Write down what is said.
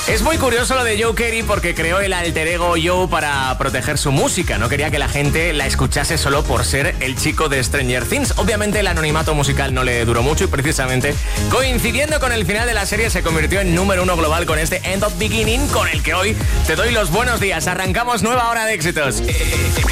Es muy curioso lo de Joe Carey porque creó el alter ego Joe para proteger su música. No quería que la gente la escuchase solo por ser el chico de Stranger Things. Obviamente el anonimato musical no le duró mucho y precisamente coincidiendo con el final de la serie se convirtió en número 1 global con este End of Beginning, con el que hoy te doy los buenos días. Arrancamos nueva hora de éxitos.